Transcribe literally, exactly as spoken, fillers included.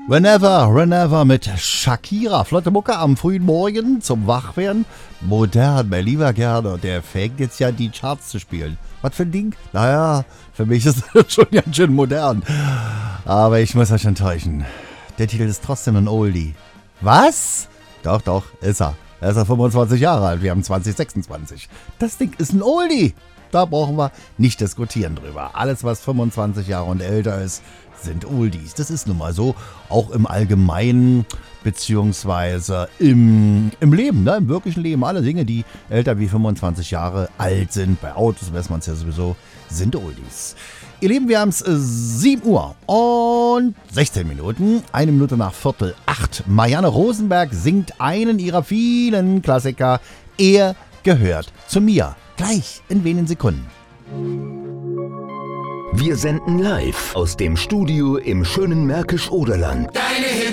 Whenever, Whenever mit Shakira. Flotte Mucke am frühen Morgen zum Wachwerden. Modern, mein lieber Gerner. Der fängt jetzt ja die Charts zu spielen. Was für ein Ding? Naja, für mich ist das schon ganz schön modern. Aber ich muss euch enttäuschen. Der Titel ist trotzdem ein Oldie. Was? Doch, doch, ist er. Er ist ja fünfundzwanzig Jahre alt. Wir haben zwanzig sechsundzwanzig. Das Ding ist ein Oldie. Da brauchen wir nicht diskutieren drüber. Alles, was fünfundzwanzig Jahre und älter ist, sind Oldies. Das ist nun mal so, auch im Allgemeinen, beziehungsweise im, im Leben, ne? Im wirklichen Leben. Alle Dinge, die älter wie fünfundzwanzig Jahre alt sind, bei Autos weiß man es ja sowieso, sind Oldies. Ihr Lieben, wir haben es sieben Uhr und sechzehn Minuten, eine Minute nach Viertel acht. Marianne Rosenberg singt einen ihrer vielen Klassiker. Er gehört zu mir. Gleich in wenigen Sekunden. Wir senden live aus dem Studio im schönen Märkisch-Oderland. Deine Hits